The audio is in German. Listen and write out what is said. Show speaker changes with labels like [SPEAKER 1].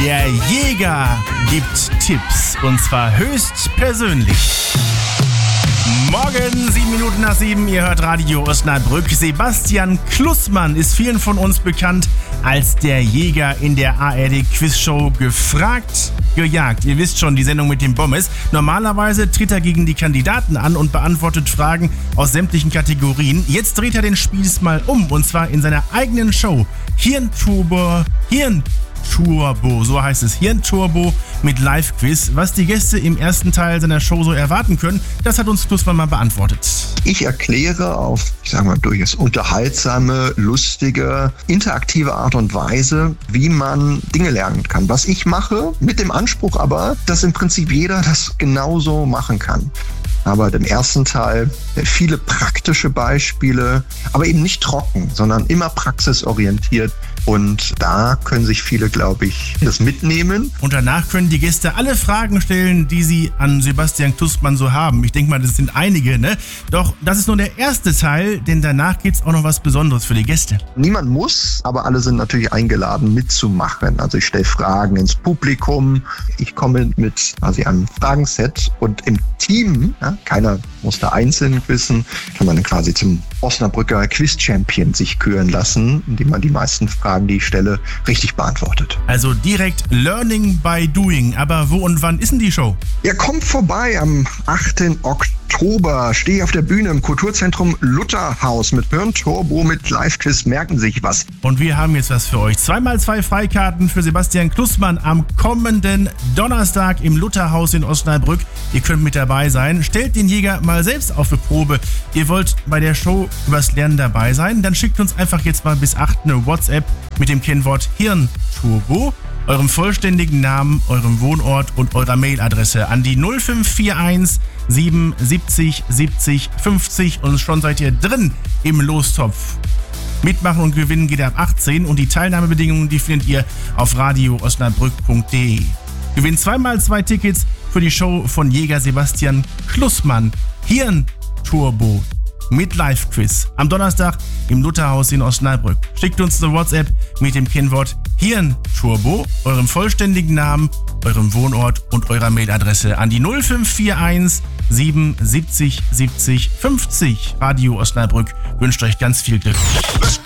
[SPEAKER 1] Der Jäger gibt Tipps und zwar höchst persönlich. Morgen, 7 Minuten nach 7, ihr hört Radio Osnabrück. Sebastian Klussmann ist vielen von uns bekannt als der Jäger in der ARD-Quizshow Gefragt, gejagt. Ihr wisst schon, die Sendung mit dem Bommes. Normalerweise tritt er gegen die Kandidaten an und beantwortet Fragen aus sämtlichen Kategorien. Jetzt dreht er den Spieß mal um und zwar in seiner eigenen Show. Hirnturbo, so heißt es, Hirnturbo mit Live-Quiz. Was die Gäste im ersten Teil seiner Show so erwarten können, das hat uns Klussmann mal beantwortet.
[SPEAKER 2] Ich erkläre auf, durchaus unterhaltsame, lustige, interaktive Art und Weise, wie man Dinge lernen kann. Was ich mache, mit dem Anspruch aber, dass im Prinzip jeder das genauso machen kann. Aber im ersten Teil viele praktische Beispiele, aber eben nicht trocken, sondern immer praxisorientiert. Und da können sich viele, glaube ich, das mitnehmen.
[SPEAKER 1] Und danach können die Gäste alle Fragen stellen, die sie an Sebastian Klussmann so haben. Ich denke mal, das sind einige, ne? Doch das ist nur der erste Teil, denn danach gibt's auch noch was Besonderes für die Gäste.
[SPEAKER 2] Niemand muss, aber alle sind natürlich eingeladen mitzumachen. Also ich stelle Fragen ins Publikum. Ich komme mit einem Fragenset und im Team, ja, keiner muss da einzeln wissen, kann man dann quasi zum Osnabrücker Quiz-Champion sich küren lassen, indem man die meisten Fragen, die ich stelle, richtig beantwortet.
[SPEAKER 1] Also direkt Learning by Doing. Aber wo und wann ist denn die Show?
[SPEAKER 2] Ja, kommt vorbei am 8. Oktober. Stehe auf der Bühne im Kulturzentrum Lutherhaus mit Hirnturbo mit Live-Quiz. Merken Sie sich was.
[SPEAKER 1] Und wir haben jetzt was für euch. 2x2 Freikarten für Sebastian Klussmann am kommenden Donnerstag im Lutherhaus in Osnabrück. Ihr könnt mit dabei sein. Stellt den Jäger mal selbst auf die Probe. Ihr wollt bei der Show übers Lernen dabei sein? Dann schickt uns einfach jetzt mal bis 8 eine WhatsApp mit dem Kennwort Hirnturbo, eurem vollständigen Namen, eurem Wohnort und eurer Mailadresse an die 0541 77 70 50 und schon seid ihr drin im Lostopf. Mitmachen und gewinnen geht ab 18 und die Teilnahmebedingungen, die findet ihr auf radioosnabrück.de. Gewinnt 2x2 Tickets für die Show von Jäger Sebastian Klussmann. Hirnturbo mit Live-Quiz am Donnerstag im Lutherhaus in Osnabrück. Schickt uns eine WhatsApp mit dem Kennwort Hirnturbo, eurem vollständigen Namen, eurem Wohnort und eurer Mailadresse an die 0541 77 70 50. Radio Osnabrück wünscht euch ganz viel Glück.